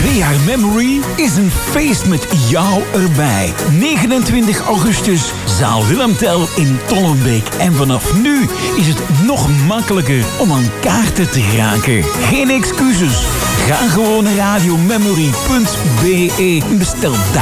BR Memory is een feest met jou erbij. 29 augustus, zaal Willem Tell in Tollenbeek. En vanaf nu is het nog makkelijker om aan kaarten te geraken. Geen excuses. Ga gewoon naar radiomemory.be en bestel daar